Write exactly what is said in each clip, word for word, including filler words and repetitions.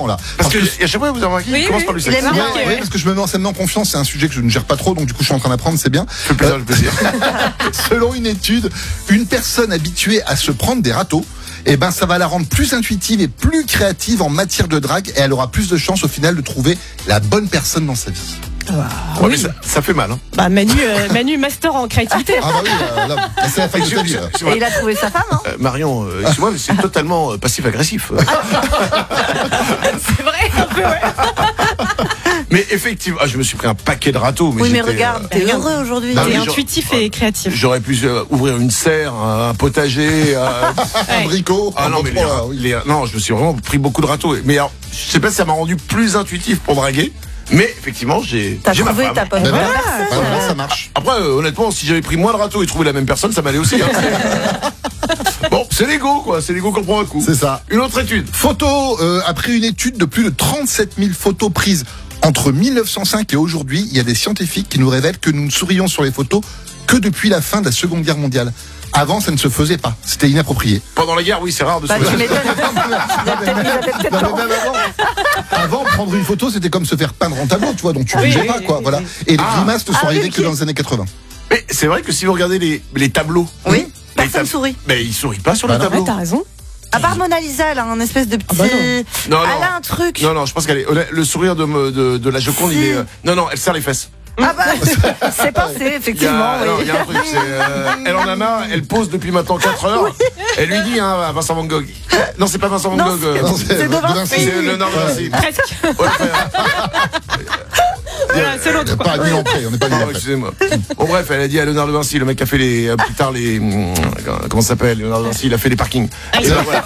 temps là. Parce, parce que, que à chaque fois vous avez remarqué, oui, il commence oui, par le sexe. Ouais, ouais, ouais, parce que je me mets en, en confiance, c'est un sujet que je ne gère pas trop, donc du coup je suis en train d'apprendre, c'est bien. Je plaisir, euh, plaisir. Selon une étude, une personne habituée à se prendre des râteaux, eh ben ça va la rendre plus intuitive et plus créative en matière de drague, et elle aura plus de chances au final de trouver la bonne personne dans sa vie. Ah, ouais, oui. mais ça, ça fait mal. Hein. Bah Manu, euh, Manu master en créativité. Ah bah oui, euh, là, c'est la fin de ta vie. Et il a trouvé sa femme. Hein. Euh, Marion, euh, excuse-moi, mais c'est totalement euh, passif-agressif. C'est vrai, un peu, ouais. Mais effectivement, ah, je me suis pris un paquet de râteaux. Mais oui, mais regarde, euh, t'es heureux aujourd'hui. T'es intuitif et créatif. J'aurais pu euh, ouvrir une serre, un potager, euh, un bricot. Ah non, mais les, là, oui. les, non, je me suis vraiment pris beaucoup de râteaux. Mais alors, je sais pas si ça m'a rendu plus intuitif pour draguer. Mais effectivement, j'ai. T'as j'ai trouvé ma femme. ta bonne bah, personne. Bah, voilà, ça marche. Après, euh, honnêtement, si j'avais pris moins de râteaux et trouvé la même personne, ça m'allait aussi. Hein. Bon, c'est l'ego, quoi. C'est l'ego qu'on prend un coup. C'est ça. Une autre étude. Photo, euh, après une étude de plus de trente-sept mille photos prises entre mille neuf cent cinq et aujourd'hui, il y a des scientifiques qui nous révèlent que nous ne sourions sur les photos que depuis la fin de la Seconde Guerre mondiale. Avant, ça ne se faisait pas. C'était inapproprié. Pendant la guerre, oui, c'est rare de bah, sourire. Tu m'étonnes. Avant, prendre une photo, c'était comme se faire peindre en tableau, tu vois. Donc tu oui, bougeais oui, pas, quoi. Oui, voilà. oui. Et les ah. grimaces ne sont ah, arrivées oui, que dans les années quatre-vingts. Mais c'est vrai que si vous regardez les, les tableaux. Oui, les personne tab... sourit. Mais ils sourient pas sur bah les tableaux. Ouais, t'as raison. À part Mona Lisa, elle a un espèce de petit. Ah bah non. Non, non. Elle a un truc. Non, non, je pense qu'elle est. Le sourire de, de, de la Joconde, si. il est. Euh... Non, non, elle serre les fesses. Ah bah, c'est pensé, Il y effectivement. a, Oui. alors, il y a un truc, c'est, euh, elle en a marre, elle pose depuis maintenant quatre heures. Oui. Elle lui dit, hein, Vincent Van Gogh. Non, c'est pas Vincent Van Gogh. Non, c'est, c'est de Vinci. C'est Léonard de Vinci. Presque. Ouais, ouais. Voilà, c'est l'autre. On n'est pas mis en prêt, on n'est pas mis en Oh, prêt. excusez-moi. Bon, bref, elle a dit à Léonard de Vinci, le mec qui a fait les, euh, plus tard les, hum, comment ça s'appelle, Léonard de Vinci, il a fait les parkings. Ah, et ben, voilà.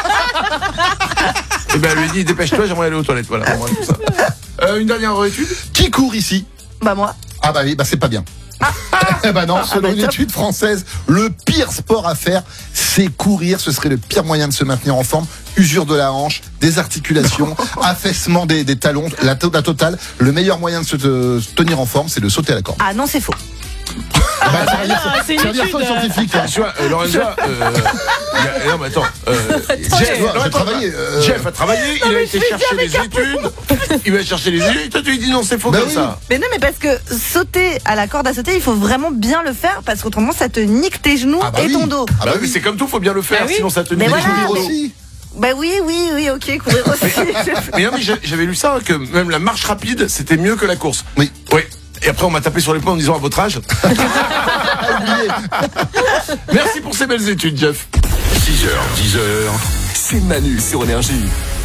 Et ben, elle lui dit, dépêche-toi, j'aimerais aller aux toilettes, voilà. Bon, bref, tout ça. Euh, une dernière étude. Qui court ici? Bah moi. Ah bah oui, bah c'est pas bien. Eh ben non, selon une étude française, le pire sport à faire, c'est courir. Ce serait le pire moyen de se maintenir en forme. Usure de la hanche, désarticulation, affaissement des, des talons, la, la totale. Le meilleur moyen de se, de se tenir en forme, c'est de sauter à la corde. Ah non, c'est faux. Ah bah, Ah, non, c'est une ça veut dire étude, quoi, scientifique hein. Tu vois, euh, Lorenza, euh, il a- non mais attends, euh, Jeff, Tu vois, non, j'ai attends, travaillé, euh, Jeff a travaillé, il a été chercher les études, il va chercher les études, toi tu lui dis non c'est faux Bah comme oui. ça. Mais non, mais parce que sauter à la corde à sauter, il faut vraiment bien le faire parce qu'autrement ça te nique tes genoux Ah bah et oui. ton dos. Ah bah bah oui, oui. c'est comme tout, faut bien le faire, Bah oui. sinon ça te Mais nique. voilà, courir mais- aussi. Bah oui, oui, oui, ok, courir aussi. Mais non mais j'ai- j'avais lu ça, que même la marche rapide c'était mieux que la course. Oui. Oui. Et après on m'a tapé sur l'épaule en disant à votre âge. Merci pour ces belles études Jeff. six heures, dix heures, c'est Manu sur Énergie.